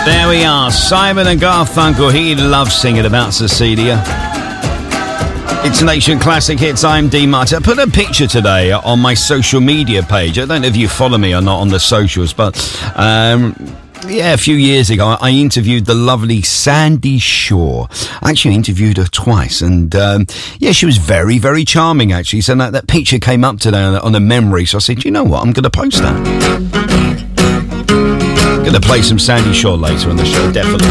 There we are, Simon and Garfunkel. He loves singing about Cecilia. It's Nation Classic Hits. I'm Dean Martin. I put a picture today on my social media page. I don't know if you follow me or not on the socials, but a few years ago, I interviewed the lovely Sandy Shaw. I actually interviewed her twice, and she was very, very charming, actually. So that picture came up today on a memory, so I said, you know what, I'm going to post that. Going to play some Sandy Shaw later on the show, definitely.